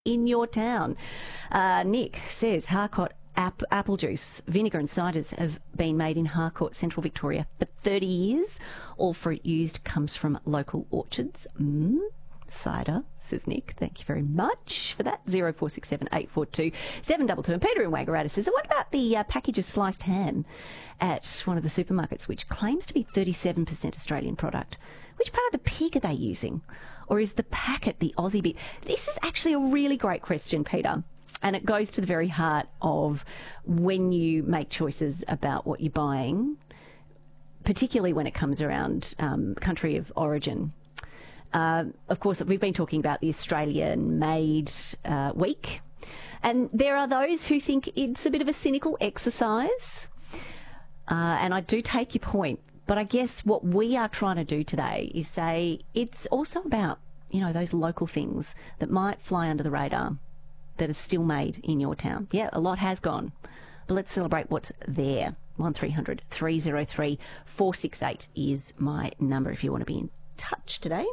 in your town. Nick says Harcourt apple juice, vinegar and ciders have been made in Harcourt, Central Victoria for 30 years. All fruit used comes from local orchards. Cider, says Nick. Thank you very much for that. 0467 842 722. And Peter in Waggarata says, what about the package of sliced ham at one of the supermarkets, which claims to be 37% Australian product? Which part of the pig are they using? Or is the packet the Aussie bit? This is actually a really great question, Peter. And it goes to the very heart of when you make choices about what you're buying, particularly when it comes around country of origin. Of course, we've been talking about the Australian-made week, and there are those who think it's a bit of a cynical exercise, and I do take your point, but I guess what we are trying to do today is say it's also about, those local things that might fly under the radar that are still made in your town. Yeah, a lot has gone, but let's celebrate what's there. 1300 303 468 is my number if you want to be in touch today.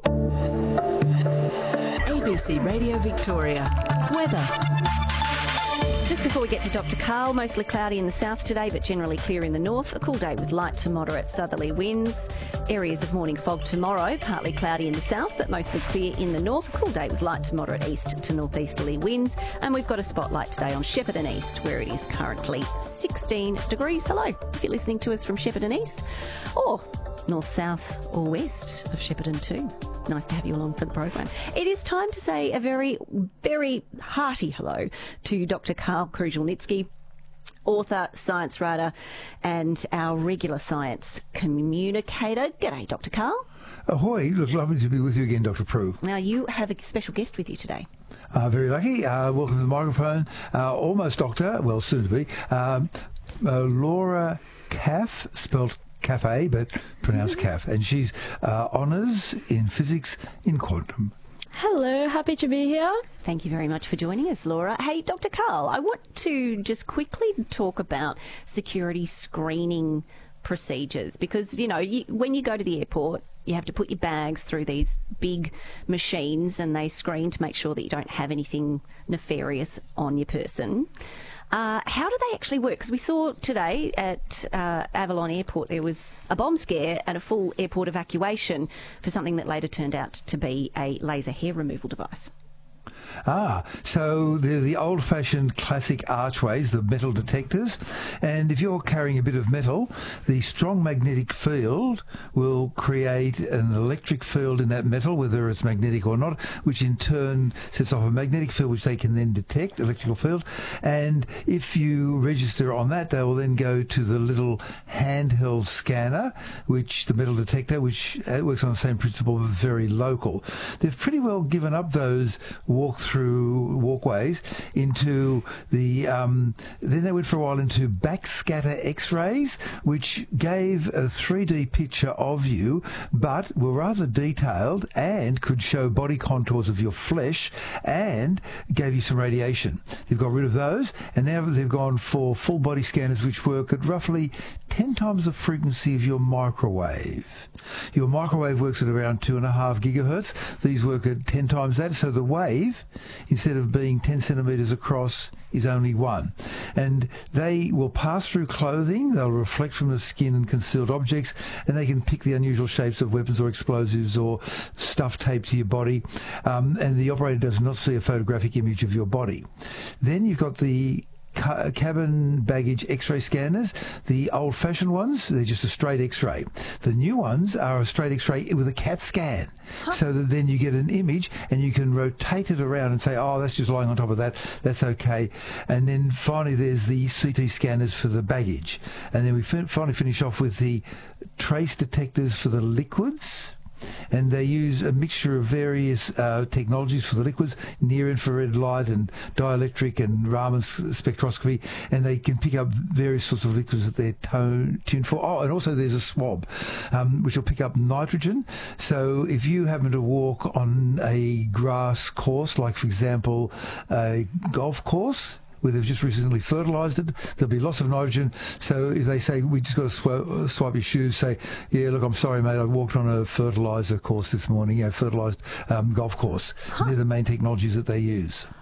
ABC Radio Victoria. Weather. Just before we get to Dr. Carl, mostly cloudy in the south today, but generally clear in the north. A cool day with light to moderate southerly winds. Areas of morning fog tomorrow, partly cloudy in the south, but mostly clear in the north. A cool day with light to moderate east to northeasterly winds. And we've got a spotlight today on Shepparton East, where it is currently 16 degrees. Hello, if you're listening to us from Shepparton East, or north, south or west of Shepparton too. Nice to have you along for the program. It is time to say a very, very hearty hello to Dr. Carl Kruszelnicki, author, science writer, and our regular science communicator. G'day, Dr. Carl. Ahoy. Look, lovely to be with you again, Dr. Prue. Now, you have a special guest with you today. Very lucky. Welcome to the microphone. Almost doctor, well, soon to be. Laura Caff, spelled Cafe, but pronounced Caff, and she's honours in physics in quantum. Hello, happy to be here. Thank you very much for joining us, Laura. Hey, Dr. Carl, I want to just quickly talk about security screening procedures because, when you go to the airport, you have to put your bags through these big machines and they screen to make sure that you don't have anything nefarious on your person. How do they actually work? Because we saw today at Avalon Airport there was a bomb scare and a full airport evacuation for something that later turned out to be a laser hair removal device. So they're the old-fashioned classic archways, the metal detectors, and if you're carrying a bit of metal, the strong magnetic field will create an electric field in that metal, whether it's magnetic or not, which in turn sets off a magnetic field which they can then detect, electrical field, and if you register on that, they will then go to the little handheld scanner, which the metal detector, which works on the same principle, but very local. They've pretty well given up those walkways into the then they went for a while into backscatter x-rays, which gave a 3D picture of you but were rather detailed and could show body contours of your flesh and gave you some radiation. They've got rid of those and now they've gone for full body scanners which work at roughly 10 times the frequency of your microwave. Your microwave works at around 2.5 gigahertz. These work at 10 times that, so the wave, instead of being 10 centimetres across, is only 1. And they will pass through clothing, they'll reflect from the skin and concealed objects, and they can pick the unusual shapes of weapons or explosives or stuff taped to your body, and the operator does not see a photographic image of your body. Then you've got the cabin baggage x-ray scanners. The old-fashioned ones, they're just a straight x-ray. The new ones are a straight x-ray with a CAT scan, so that then you get an image and you can rotate it around and say, oh, that's just lying on top of that, that's okay. And then finally there's the CT scanners for the baggage. And then we finally finish off with the trace detectors for the liquids. And they use a mixture of various technologies for the liquids, near-infrared light and dielectric and Raman spectroscopy, and they can pick up various sorts of liquids that they're tuned for. Oh, and also there's a swab, which will pick up nitrogen. So if you happen to walk on a grass course, like, for example, a golf course, where they've just recently fertilised it, there'll be lots of nitrogen. So if they say, we just got to swipe your shoes, say, yeah, look, I'm sorry, mate, I walked on a fertiliser course this morning, fertilised golf course. They're the main technologies that they use.